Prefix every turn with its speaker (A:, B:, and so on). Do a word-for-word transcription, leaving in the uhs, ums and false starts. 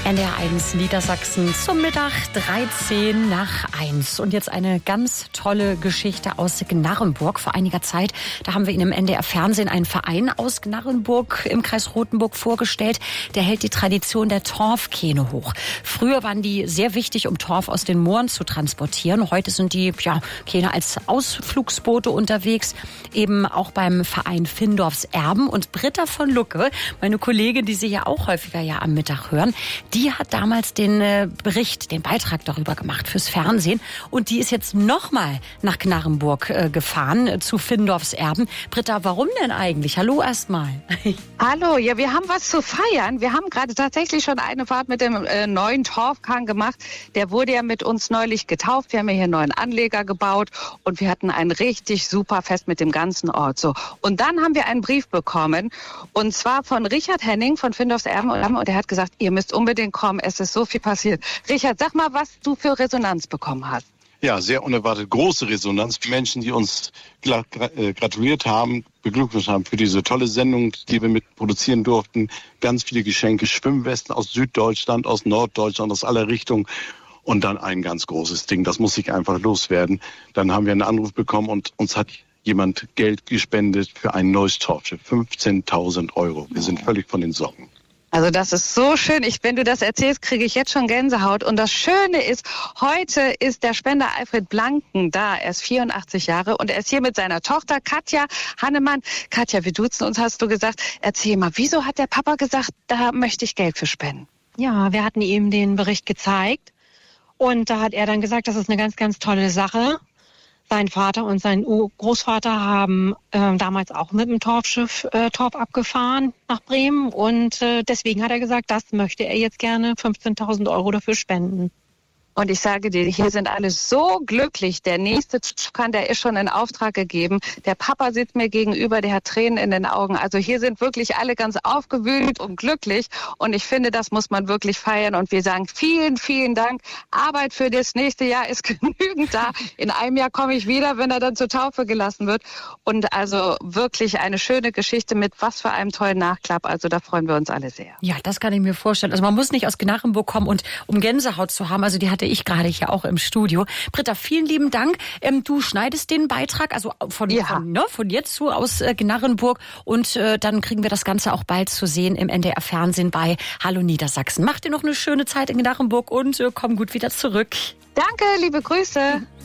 A: N D R eins Niedersachsen zum Mittag, dreizehn nach eins. Und jetzt eine ganz tolle Geschichte aus Gnarrenburg. Vor einiger Zeit, da haben wir Ihnen im N D R Fernsehen einen Verein aus Gnarrenburg im Kreis Rothenburg vorgestellt. Der hält die Tradition der Torfkähne hoch. Früher waren die sehr wichtig, um Torf aus den Mooren zu transportieren. Heute sind die ja, Kähne als Ausflugsboote unterwegs, eben auch beim Verein Findorfs Erben. Und Britta von Lucke, meine Kollegin, die Sie ja auch häufiger ja am Mittag hören, die hat damals den äh, Bericht, den Beitrag darüber gemacht fürs Fernsehen. Und die ist jetzt nochmal nach Gnarrenburg äh, gefahren, äh, zu Findorfs Erben. Britta, warum denn eigentlich? Hallo erstmal.
B: Hallo, ja, wir haben was zu feiern. Wir haben gerade tatsächlich schon eine Fahrt mit dem äh, neuen Torfkahn gemacht. Der wurde ja mit uns neulich getauft. Wir haben ja hier einen neuen Anleger gebaut und wir hatten ein richtig super Fest mit dem ganzen Ort. So. Und dann haben wir einen Brief bekommen und zwar von Richard Henning von Findorfs Erben und er hat gesagt, ihr müsst unbedingt kommen, es ist so viel passiert. Richard, sag mal, was du für Resonanz bekommen hast.
C: Ja, sehr unerwartet große Resonanz. Menschen, die uns gratuliert haben, beglückwünscht haben für diese tolle Sendung, die wir mit produzieren durften. Ganz viele Geschenke, Schwimmwesten aus Süddeutschland, aus Norddeutschland, aus aller Richtungen. Und dann ein ganz großes Ding, das muss ich einfach loswerden. Dann haben wir einen Anruf bekommen und uns hat jemand Geld gespendet für ein neues Torfschiff. fünfzehntausend Euro. Wir sind völlig von den Socken.
B: Also das ist so schön. Ich, wenn du das erzählst, kriege ich jetzt schon Gänsehaut. Und das Schöne ist, heute ist der Spender Alfred Blanken da. Er ist vierundachtzig Jahre und er ist hier mit seiner Tochter Katja Hannemann. Katja, wir duzen uns, hast du gesagt. Erzähl mal, wieso hat der Papa gesagt, da möchte ich Geld für spenden?
D: Ja, wir hatten ihm den Bericht gezeigt und da hat er dann gesagt, das ist eine ganz, ganz tolle Sache. Sein Vater und sein Großvater haben äh, damals auch mit dem Torfschiff äh, Torf abgefahren nach Bremen und äh, deswegen hat er gesagt, das möchte er jetzt gerne fünfzehntausend Euro dafür spenden.
B: Und ich sage dir, hier sind alle so glücklich. Der nächste Torfkahn, der ist schon in Auftrag gegeben. Der Papa sitzt mir gegenüber, der hat Tränen in den Augen. Also hier sind wirklich alle ganz aufgewühlt und glücklich. Und ich finde, das muss man wirklich feiern. Und wir sagen vielen, vielen Dank. Arbeit für das nächste Jahr ist genügend da. In einem Jahr komme ich wieder, wenn er dann zur Taufe gelassen wird. Und also wirklich eine schöne Geschichte mit was für einem tollen Nachklapp. Also da freuen wir uns alle sehr.
A: Ja, das kann ich mir vorstellen. Also man muss nicht aus Gnarrenburg kommen, und um Gänsehaut zu haben. Also die hatte ich gerade hier auch im Studio. Britta, vielen lieben Dank. Ähm, du schneidest den Beitrag, also von,
B: ja.
A: von, ne, von jetzt zu aus äh, Gnarrenburg, und äh, dann kriegen wir das Ganze auch bald zu sehen im N D R Fernsehen bei Hallo Niedersachsen. Mach dir noch eine schöne Zeit in Gnarrenburg und äh, komm gut wieder zurück.
B: Danke, liebe Grüße.